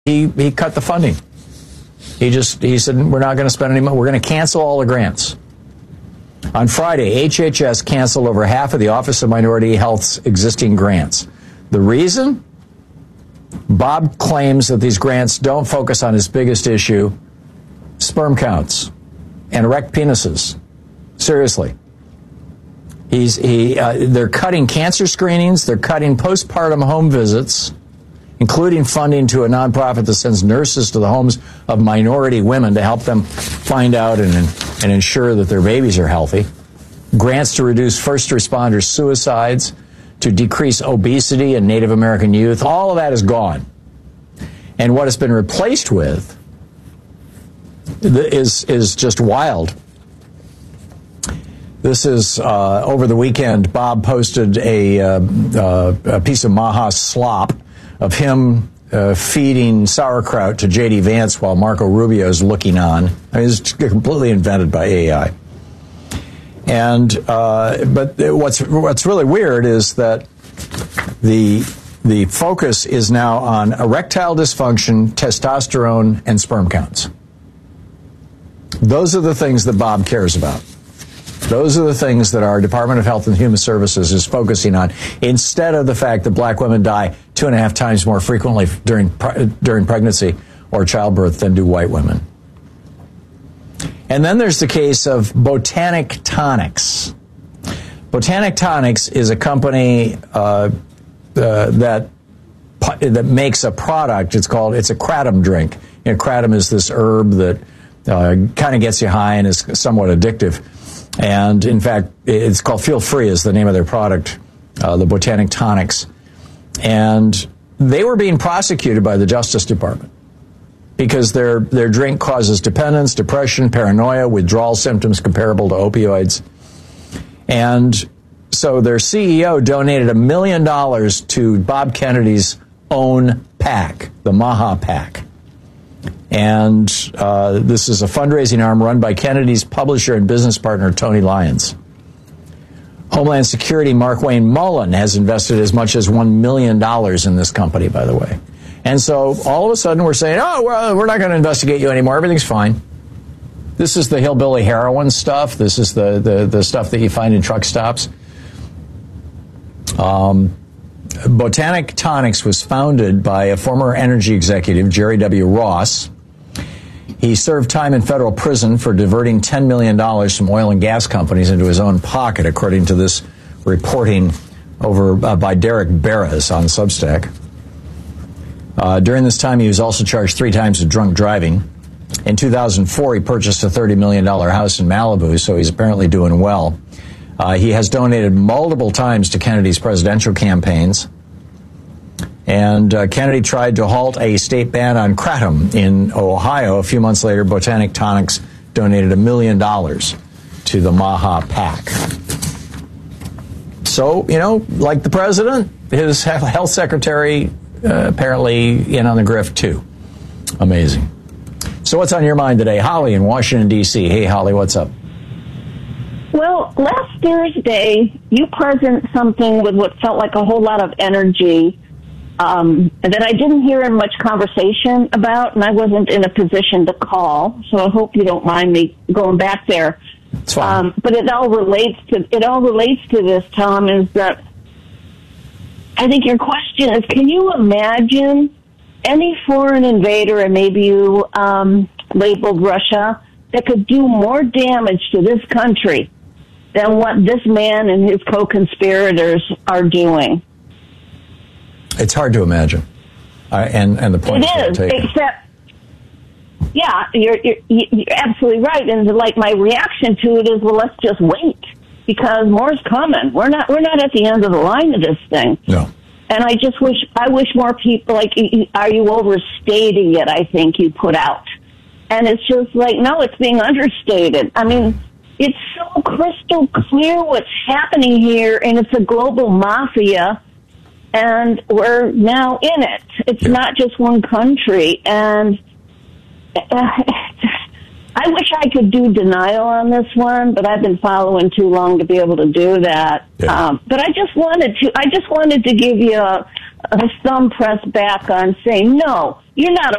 he cut the funding. He said, we're not going to spend any money. We're going to cancel all the grants. On Friday, HHS canceled over half of the Office of Minority Health's existing grants. The reason? Bob claims that these grants don't focus on his biggest issue, sperm counts and erect penises. Seriously. They're cutting cancer screenings. They're cutting postpartum home visits, including funding to a nonprofit that sends nurses to the homes of minority women to help them find out and ensure that their babies are healthy. Grants to reduce first responder suicides, to decrease obesity in Native American youth. All of that is gone. And what it's been replaced with is just wild. This is, over the weekend, Bob posted a piece of Maha slop of him feeding sauerkraut to J.D. Vance while Marco Rubio is looking on. I mean, it's completely invented by AI. And but what's really weird is that the focus is now on erectile dysfunction, testosterone, and sperm counts. Those are the things that Bob cares about. Those are the things that our Department of Health and Human Services is focusing on, instead of the fact that black women die 2.5 times more frequently during pregnancy or childbirth than do white women. And then there's the case of Botanic Tonics. Botanic Tonics is a company that makes a product. It's a kratom drink. You know, kratom is this herb that kind of gets you high and is somewhat addictive. And in fact, it's called Feel Free is the name of their product, the Botanic Tonics. And they were being prosecuted by the Justice Department because their drink causes dependence, depression, paranoia, withdrawal symptoms comparable to opioids. And so their CEO donated $1 million to Bob Kennedy's own PAC, the Maha PAC. And this is a fundraising arm run by Kennedy's publisher and business partner, Tony Lyons. Homeland Security Mark Wayne Mullen has invested as much as $1 million in this company, by the way. And so all of a sudden we're saying, oh, well, we're not going to investigate you anymore. Everything's fine. This is the hillbilly heroin stuff. This is the stuff that you find in truck stops. Botanic Tonics was founded by a former energy executive, Jerry W. Ross. He served time in federal prison for diverting $10 million from oil and gas companies into his own pocket, according to this reporting over by Derek Barras on Substack. During this time, he was also charged 3 times with drunk driving. In 2004, he purchased a $30 million house in Malibu, so he's apparently doing well. He has donated multiple times to Kennedy's presidential campaigns. And Kennedy tried to halt a state ban on kratom in Ohio. A few months later, Botanic Tonics donated $1 million to the Maha PAC. So, you know, like the president, his health secretary apparently in on the grift, too. Amazing. So what's on your mind today? Holly in Washington, D.C. Hey, Holly, what's up? Well, last Thursday, you presented something with what felt like a whole lot of energy that I didn't hear much conversation about, and I wasn't in a position to call, so I hope you don't mind me going back there. It's fine. But it all relates to this, Tom, is that I think your question is, can you imagine any foreign invader, and maybe you labeled Russia, that could do more damage to this country than what this man and his co-conspirators are doing? It's hard to imagine, and the point it is, except, yeah, you're absolutely right. And like my reaction to it is, well, let's just wait because more's coming. We're not at the end of the line of this thing. No. And I wish more people, like, are you overstating it? I think you put out, and it's just like, no, it's being understated. I mean, it's so crystal clear what's happening here, and it's a global mafia. And we're now in it. It's not just one country. And I wish I could do denial on this one, but I've been following too long to be able to do that. Yeah. But I just wanted to give you a thumb press back on saying, no, you're not